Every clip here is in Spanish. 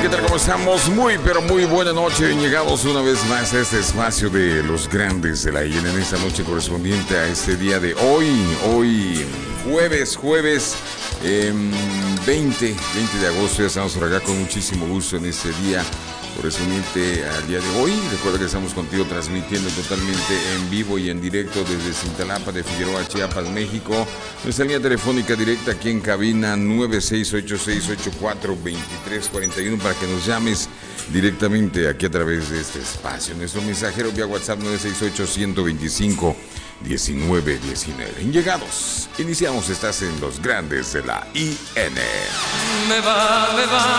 ¿qué tal? ¿Cómo estamos? Muy, pero muy buena noche. Llegamos una vez más a este espacio de los grandes de la IN en esta noche correspondiente a este día de hoy jueves 20 de agosto. Ya estamos por acá con muchísimo gusto en este día correspondiente al día de hoy. Recuerda que estamos contigo transmitiendo totalmente en vivo y en directo desde Cintalapa de Figueroa, Chiapas, México. Nuestra línea telefónica directa aquí en cabina 9686842341 para que nos llames directamente aquí a través de este espacio. Nuestro mensajero vía WhatsApp 968-125-1919. Llegados, iniciamos, estás en los grandes de la IN. Me va.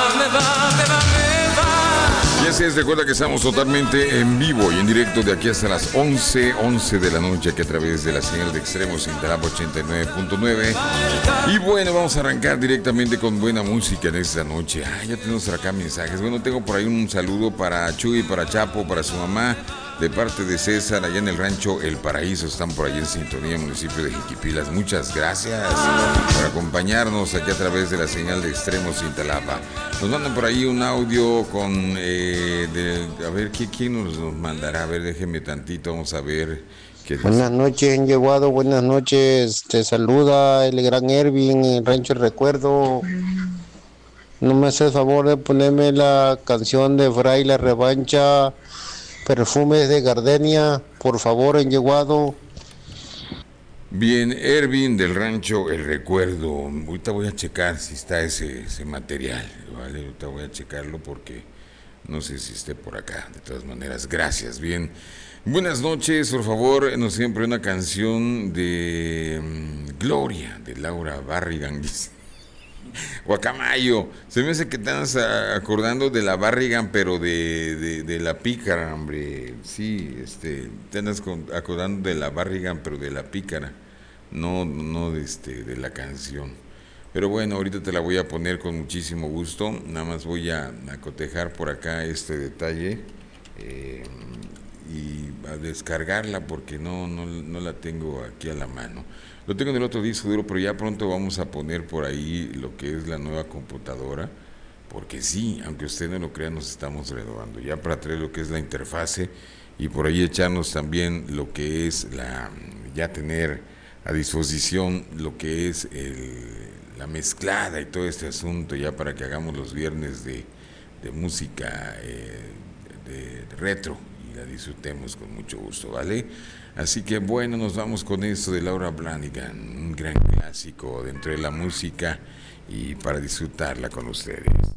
Y así es, recuerda que estamos totalmente en vivo y en directo de aquí hasta las 11 de la noche, aquí a través de la señal de Extremos Cintalapa 89.9. Y bueno, vamos a arrancar directamente con buena música en esta noche. Ya tenemos acá mensajes. Bueno, tengo por ahí un saludo para Chuy, para Chapo, para su mamá, de parte de César, allá en el rancho El Paraíso. Están por ahí en sintonía, municipio de Jiquipilas. Muchas gracias por acompañarnos aquí a través de la señal de Extremos Cintalapa. Nos mandan por ahí un audio con... a ver, ¿quién nos mandará? A ver, déjeme tantito, vamos a ver. Buenas noches, Yeguado, buenas noches. Te saluda el gran Ervin, el rancho El Recuerdo. No me haces favor de ponerme la canción de Fray La Revancha, Perfumes de Gardenia, por favor, en Yeguado. Bien, Ervin del rancho El Recuerdo. Ahorita voy a checar si está ese material, ¿vale? Ahorita voy a checarlo porque no sé si esté por acá. De todas maneras, gracias. Bien, buenas noches, por favor, nos siempre una canción de Gloria, de Laura Barrigan. Guacamayo, se me hace que te estás acordando de la Barrigan, pero de la Pícara, hombre. Sí, te andas acordando de la Barrigan, pero de la Pícara, no de la canción. Pero bueno, ahorita te la voy a poner con muchísimo gusto. Nada más voy a cotejar por acá este detalle y a descargarla porque no la tengo aquí a la mano. Lo tengo en el otro disco duro, pero ya pronto vamos a poner por ahí lo que es la nueva computadora, porque sí, aunque usted no lo crea, nos estamos renovando ya para traer lo que es la interfase y por ahí echarnos también lo que es ya tener a disposición lo que es la mezclada y todo este asunto, ya para que hagamos los viernes de música de retro y la disfrutemos con mucho gusto, ¿vale? Así que bueno, nos vamos con esto de Laura Branigan, un gran clásico dentro de la música y para disfrutarla con ustedes.